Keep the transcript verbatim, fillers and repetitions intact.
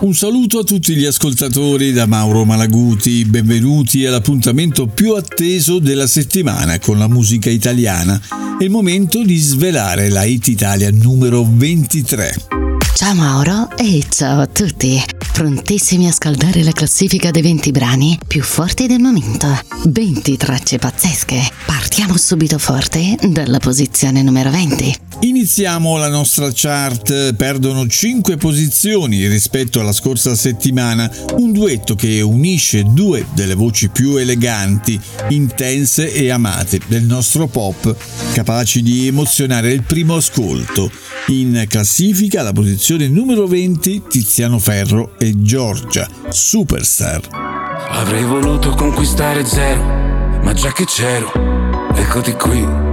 Un saluto a tutti gli ascoltatori da Mauro Malaguti, benvenuti all'appuntamento più atteso della settimana con la musica italiana. È il momento di svelare la Hit Italia numero ventitré. Ciao Mauro e ciao a tutti, prontissimi a scaldare la classifica dei venti brani più forti del momento. venti tracce pazzesche. Partiamo subito forte dalla posizione numero venti. Iniziamo la nostra chart, perdono cinque posizioni rispetto alla scorsa settimana, un duetto che unisce due delle voci più eleganti, intense e amate del nostro pop, capaci di emozionare il primo ascolto. In classifica alla posizione numero venti Tiziano Ferro e Giorgia, Superstar. Avrei voluto conquistare zero, ma già che c'ero, eccoti qui.